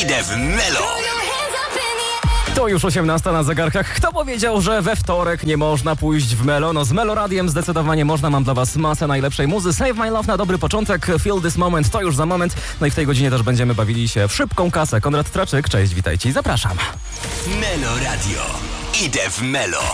Idę w Melo. To już 18 na zegarkach. Kto powiedział, że we wtorek nie można pójść w Melo? No z Melo Radiem zdecydowanie można. Mam dla was masę najlepszej muzy. Save My Love na dobry początek. Feel This Moment to już za moment. No i w tej godzinie też będziemy bawili się w szybką kasę. Konrad Traczyk, cześć, witajcie i zapraszam. Melo Radio. Idę w Melo.